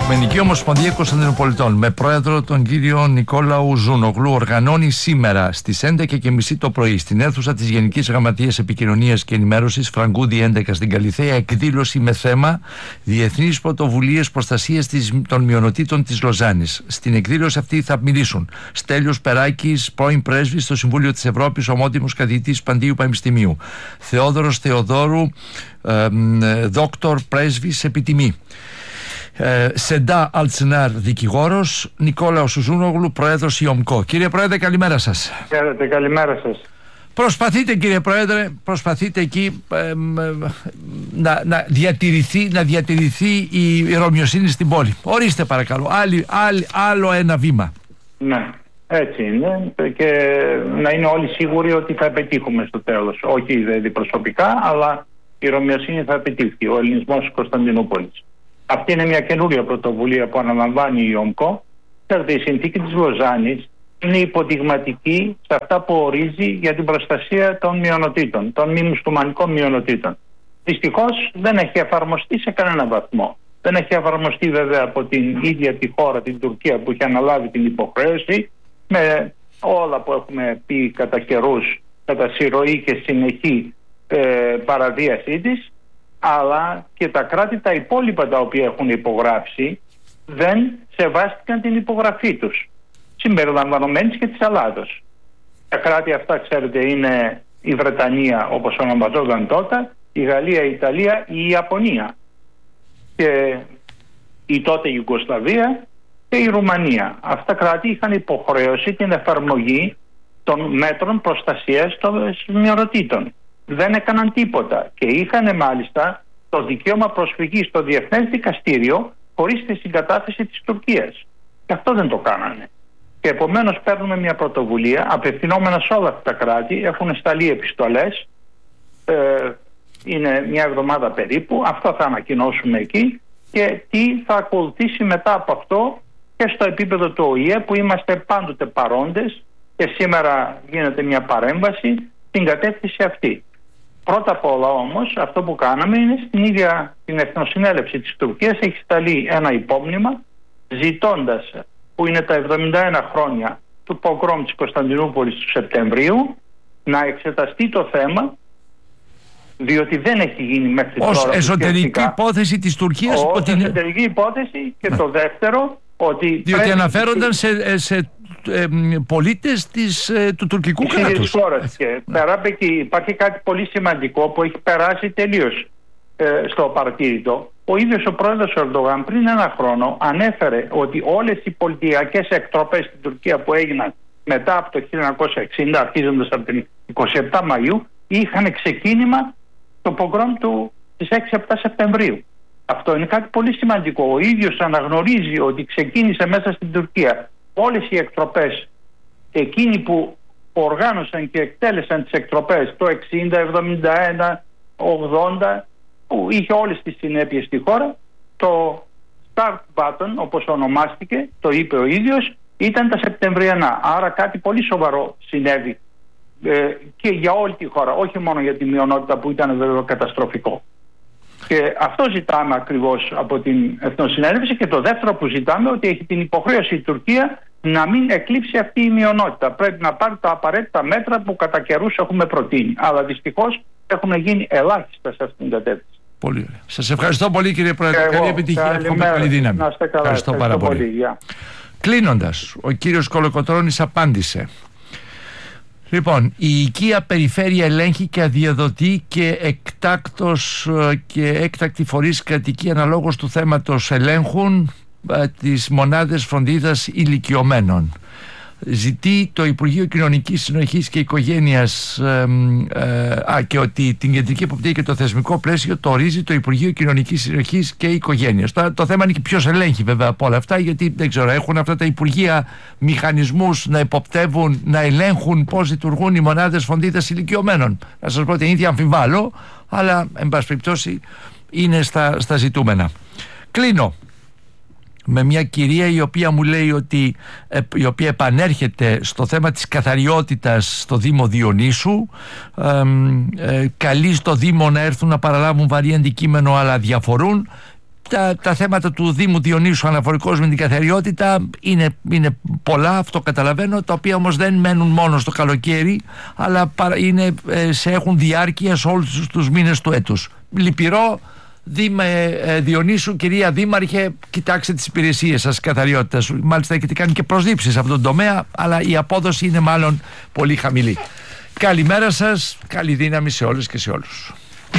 Οικουμενική Ομοσπονδία Κωνσταντινουπολιτών με πρόεδρο τον κύριο Νικόλαου Ζούνογλου οργανώνει σήμερα στις 11:30 το πρωί στην αίθουσα της Γενικής Γραμματείας Επικοινωνίας και Ενημέρωσης Φραγκούδη 11 στην Καλιθέα εκδήλωση με θέμα Διεθνείς Πρωτοβουλίες Προστασίας των Μειονοτήτων της Λοζάνης. Στην εκδήλωση αυτή θα μιλήσουν Στέλιος Περάκης, πρώην πρέσβης στο Συμβούλιο της Ευρώπης, ομότιμος καθηγητής Παντίου Πανεπιστημίου, Θεόδωρος Θεοδόρου, δόκτωρ πρέσβης επιτιμή, Σεντά Αλτσινάρ, δικηγόρος, Νικόλαος Ζούνογλου, πρόεδρος ΙΟΜΚΟ. Κύριε Πρόεδρε, καλημέρα σας. Καλημέρα σας. Προσπαθείτε, κύριε Πρόεδρε, εκεί να διατηρηθεί η ρωμιοσύνη στην πόλη. Ορίστε παρακαλώ, άλλο ένα βήμα. Ναι, έτσι είναι, και να είναι όλοι σίγουροι ότι θα πετύχουμε στο τέλος. Όχι δηλαδή προσωπικά, αλλά η ρωμιοσύνη θα πετύχει, ο ελληνισμός της Κωνσταντινούπολης. Αυτή είναι μια καινούρια πρωτοβουλία που αναλαμβάνει η ΙΟΜΚΟ. Ξέρετε, η συνθήκη της Λοζάνης είναι υποδειγματική σε αυτά που ορίζει για την προστασία των μειονοτήτων, των μη μουσουλμανικών μειονοτήτων. Δυστυχώς δεν έχει εφαρμοστεί σε κανένα βαθμό. Δεν έχει εφαρμοστεί βέβαια από την ίδια τη χώρα, την Τουρκία, που έχει αναλάβει την υποχρέωση, με όλα που έχουμε πει κατά καιρούς, κατά συρροή και συνεχή παραβίασή της. Αλλά και τα κράτη τα υπόλοιπα τα οποία έχουν υπογράψει δεν σεβάστηκαν την υπογραφή τους, συμπεριλαμβανομένης και της Ελλάδος. Τα κράτη αυτά, ξέρετε, είναι η Βρετανία, όπως ονομαζόταν τότε, η Γαλλία, η Ιταλία, η Ιαπωνία και η τότε Ιουγκοσλαβία και η Ρουμανία. Αυτά κράτη είχαν υποχρέωση την εφαρμογή των μέτρων προστασίας των μειονοτήτων. Δεν έκαναν τίποτα και είχαν μάλιστα το δικαίωμα προσφυγής στο Διεθνές Δικαστήριο χωρίς τη συγκατάθεση της Τουρκίας. Και αυτό δεν το κάνανε. Και επομένως παίρνουμε μια πρωτοβουλία απευθυνόμενα σε όλα αυτά τα κράτη. Έχουν σταλεί επιστολές, είναι μια εβδομάδα περίπου. Αυτό θα ανακοινώσουμε εκεί. Και τι θα ακολουθήσει μετά από αυτό και στο επίπεδο του ΟΗΕ, που είμαστε πάντοτε παρόντες, και σήμερα γίνεται μια παρέμβαση στην κατεύθυνση αυτή. Πρώτα απ' όλα όμως αυτό που κάναμε είναι στην ίδια την Εθνοσυνέλευση της Τουρκίας έχει σταλεί ένα υπόμνημα ζητώντας, που είναι τα 71 χρόνια του πογκρόμ της Κωνσταντινούπολης του Σεπτεμβρίου, να εξεταστεί το θέμα, διότι δεν έχει γίνει μέχρι τώρα. Ως εσωτερική υπόθεση της Τουρκίας. Ως εσωτερική υπόθεση, και το δεύτερο, ότι διότι αναφέρονταν σε πολίτες του τουρκικού κράτους. Και πέρα από εκεί υπάρχει κάτι πολύ σημαντικό που έχει περάσει τελείως στο παρατήρητο. Ο ίδιος ο πρόεδρος Ερντογάν πριν ένα χρόνο ανέφερε ότι όλες οι πολιτιακές εκτροπές στην Τουρκία που έγιναν μετά από το 1960, αρχίζοντας από την 27 Μαΐου, είχαν ξεκίνημα το πογκρόμ της 6-7 Σεπτεμβρίου. Αυτό είναι κάτι πολύ σημαντικό. Ο ίδιος αναγνωρίζει ότι ξεκίνησε μέσα στην Τουρκία όλες οι εκτροπές, εκείνοι που οργάνωσαν και εκτέλεσαν τις εκτροπές το 60, 71, 80, που είχε όλες τις συνέπειες στη χώρα. Το start button, όπως ονομάστηκε, το είπε ο ίδιος, ήταν τα Σεπτεμβριανά. Άρα κάτι πολύ σοβαρό συνέβη και για όλη τη χώρα, όχι μόνο για τη μειονότητα που ήταν βέβαια καταστροφικό. Και αυτό ζητάμε ακριβώς από την Εθνοσυνέλευση. Και το δεύτερο που ζητάμε, ότι έχει την υποχρέωση η Τουρκία να μην εκλείψει αυτή η μειονότητα. Πρέπει να πάρει τα απαραίτητα μέτρα που κατά καιρούς έχουμε προτείνει. Αλλά δυστυχώς έχουν γίνει ελάχιστα σε αυτήν την κατεύθυνση. Πολύ ωραία. Σας ευχαριστώ πολύ, κύριε Πρόεδρε. Καλή επιτυχία. Εύχομαι καλή δύναμη. Να είστε καλά. Ευχαριστώ πάρα πολύ. Κλείνοντας, ο κύριος Κολοκοτρώνης απάντησε. Λοιπόν, η οικία περιφέρεια ελέγχει και αδειοδοτεί και έκτακτη φορείς κρατική αναλόγως του θέματος ελέγχουν τις μονάδες φροντίδας ηλικιωμένων. Ζητεί το Υπουργείο Κοινωνικής Συνοχής και Οικογένειας και ότι την κεντρική εποπτεία και το θεσμικό πλαίσιο το ορίζει το Υπουργείο Κοινωνικής Συνοχής και Οικογένειας. Το θέμα είναι και ποιος ελέγχει βέβαια από όλα αυτά, γιατί δεν ξέρω, έχουν αυτά τα Υπουργεία μηχανισμούς να υποπτεύουν, να ελέγχουν πώς λειτουργούν οι μονάδες φροντίδας ηλικιωμένων? Να σας πω ότι ήδη αμφιβάλλω, αλλά εν πάση περιπτώσει είναι στα ζητούμενα. Κλείνω με μια κυρία η οποία μου λέει ότι η οποία επανέρχεται στο θέμα της καθαριότητας στο Δήμο Διονύσου, καλεί στο Δήμο να έρθουν να παραλάβουν βαρύ αντικείμενο αλλά διαφορούν. τα θέματα του Δήμου Διονύσου αναφορικώς με την καθαριότητα είναι πολλά, αυτό καταλαβαίνω, τα οποία όμως δεν μένουν μόνο στο καλοκαίρι, αλλά έχουν διάρκεια σε όλους τους μήνες του έτους. Λυπηρό. Διονύσου, κυρία Δήμαρχε, κοιτάξτε τις υπηρεσίες σας καθαριότητας. Μάλιστα έχετε κάνει και προσλήψεις σε αυτόν τον τομέα, αλλά η απόδοση είναι μάλλον πολύ χαμηλή. Καλημέρα σας, καλή δύναμη σε όλες και σε όλους.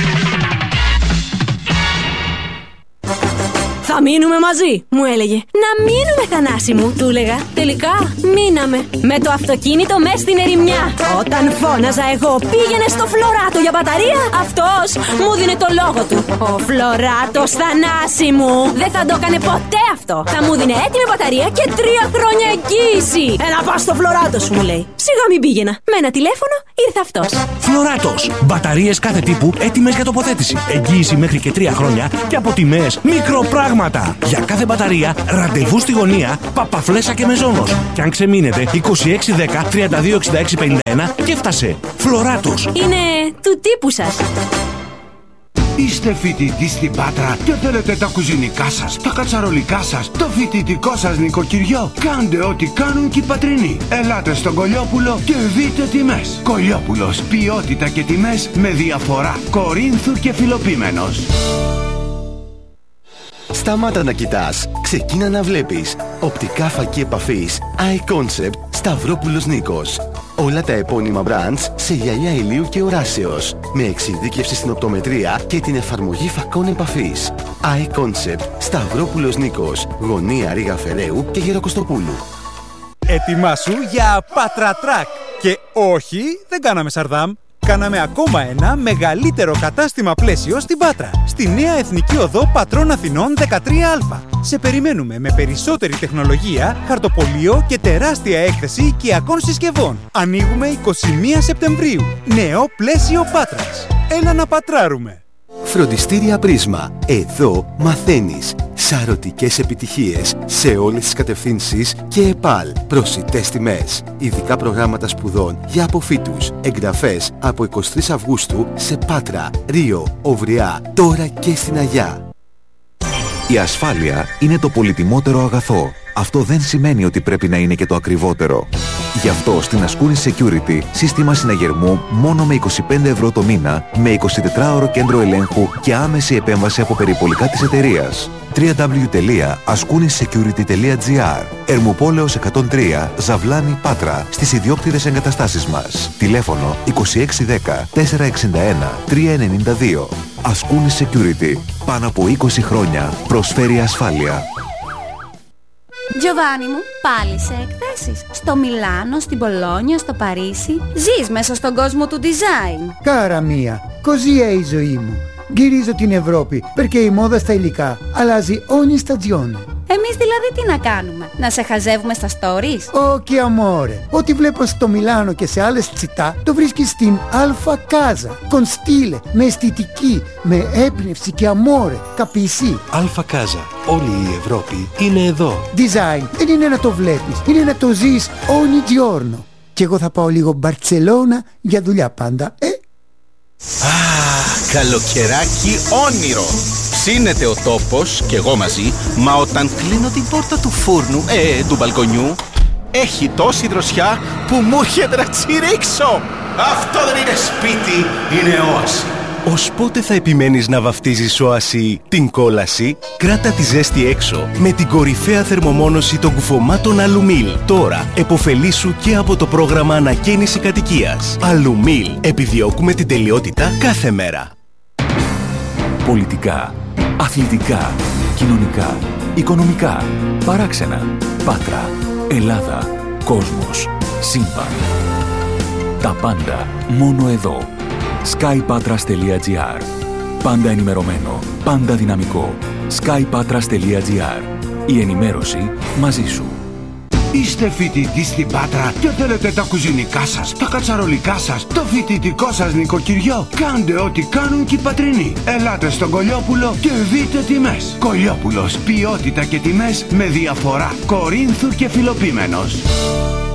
Θα μείνουμε μαζί, μου έλεγε. Να μείνουμε, Θανάση μου, του έλεγα. Τελικά μείναμε. Με το αυτοκίνητο μες στην ερημιά. Όταν φώναζα εγώ, πήγαινε στο Φλωράτο για μπαταρία. Αυτός μου δίνε το λόγο του. Ο Φλωράτος, Θανάση μου, δεν θα το έκανε ποτέ αυτό. Θα μου δίνε έτοιμη μπαταρία και 3 χρόνια εγγύηση. Έλα πας στο Φλωράτο σου, μου λέει. Σιγά μην πήγαινα. Με ένα τηλέφωνο ήρθε αυτός. Φλωράτος. Μπαταρίες κάθε τύπου έτοιμες για τοποθέτηση. Εγγύηση μέχρι και 3 χρόνια και από τιμές μικροπράγματα. Για κάθε μπαταρία, ραντεβού στη γωνία, Παπαφλέσσα και Μεζόνος. Και αν ξεμείνετε, 2610 326651 και έφτασε. Φλωράτος. Είναι του τύπου σας. Είστε φοιτητή στην Πάτρα και θέλετε τα κουζινικά σας, τα κατσαρολικά σας, το φοιτητικό σας νοικοκυριό? Κάντε ό,τι κάνουν και οι πατρινοί. Ελάτε στον Κολιόπουλο και δείτε τιμές. Κολιόπουλος, ποιότητα και τιμές με διαφορά. Κορίνθου και Φιλοπίμενος. Σταμάτα να κοιτάς, ξεκίνα να βλέπεις. Οπτικά φακή επαφής iConcept Σταυρόπουλος Νίκος. Όλα τα επώνυμα brands σε γυαλιά ηλίου και οράσεως, με εξειδίκευση στην οπτομετρία και την εφαρμογή φακών επαφής. iConcept Σταυρόπουλος Νίκος, γωνία Ρήγα Φεραίου και Γεροκοστοπούλου. Ετοιμάσου για Πατρατράκ. Και όχι, δεν κάναμε Σαρδάμ. Κάναμε ακόμα ένα μεγαλύτερο κατάστημα πλαίσιο στην Πάτρα, στη νέα Εθνική Οδό Πατρών Αθηνών 13α. Σε περιμένουμε με περισσότερη τεχνολογία, χαρτοπολείο και τεράστια έκθεση οικιακών συσκευών. Ανοίγουμε 21 Σεπτεμβρίου. Νέο πλαίσιο Πάτρας. Έλα να πατράρουμε. Φροντιστήρια Πρίσμα. Εδώ μαθαίνεις. Σαρωτικές επιτυχίες σε όλες τις κατευθύνσεις και ΕΠΑΛ. Προσιτές τιμές. Ειδικά προγράμματα σπουδών για αποφύτους. Εγγραφές από 23 Αυγούστου σε Πάτρα, Ρίο, Οβριά, τώρα και στην Αγιά. Η ασφάλεια είναι το πολυτιμότερο αγαθό. Αυτό δεν σημαίνει ότι πρέπει να είναι και το ακριβότερο. Γι' αυτό στην Ascoonis Security σύστημα συναγερμού μόνο με 25 ευρώ το μήνα, με 24ωρο κέντρο ελέγχου και άμεση επέμβαση από περιπολικά της εταιρείας. www.ascoonisSecurity.gr. Ερμουπόλεως 103, Ζαβλάνη, Πάτρα, στις ιδιόκτητες εγκαταστάσεις μας. Τηλέφωνο 2610 461 392. Ascoonis Security. Πάνω από 20 χρόνια προσφέρει ασφάλεια. Giovanni μου, πάλι σε εκθέσεις. Στο Μιλάνο, στην Πολόνια, στο Παρίσι. Ζεις μέσα στον κόσμο του design. Κάρα μία, così è η ζωή μου. Γυρίζω την Ευρώπη, perché η μόδα στα υλικά αλλάζει ogni stagione. Εμείς δηλαδή τι να κάνουμε, να σε χαζεύουμε στα stories? Όχι amore, ό,τι βλέπω στο Μιλάνο και σε άλλες τσιτά το βρίσκεις στην Alfa Casa. Con stile, με αισθητική, με έμπνευση και amore, capisci? Alfa Casa. Όλη η Ευρώπη είναι εδώ. Design δεν είναι να το βλέπεις, είναι να το ζεις ogni giorno. Και εγώ θα πάω λίγο Μπαρτσελώνα για δουλειά πάντα, Καλοκαιράκι όνειρο. Ψήνεται ο τόπος και εγώ μαζί, μα όταν κλείνω την πόρτα του φούρνου, του μπαλκονιού, έχει τόση δροσιά που μου έρχεται να τσιρίξω. Αυτό δεν είναι σπίτι, είναι όαση. Ως πότε θα επιμένεις να βαφτίζεις όαση την κόλαση? Κράτα τη ζέστη έξω με την κορυφαία θερμομόνωση των κουφωμάτων Αλουμίλ. Τώρα εποφελήσου και από το πρόγραμμα ανακαίνιση κατοικίας. Αλουμίλ. Επιδιώκουμε την τελειότητα κάθε μέρα. Πολιτικά, αθλητικά, κοινωνικά, οικονομικά, παράξενα, Πάτρα, Ελλάδα, κόσμος, σύμπαν. Τα πάντα μόνο εδώ. skypatras.gr. Πάντα ενημερωμένο, πάντα δυναμικό. skypatras.gr. Η ενημέρωση μαζί σου. Είστε φοιτητή στην Πάτρα και θέλετε τα κουζινικά σας, τα κατσαρολικά σας, το φοιτητικό σας νοικοκυριό? Κάντε ό,τι κάνουν και οι πατρινοί. Ελάτε στον Κολιόπουλο και δείτε τιμές. Κολιόπουλος, ποιότητα και τιμές με διαφορά. Κορίνθου και Φιλοπίμενος.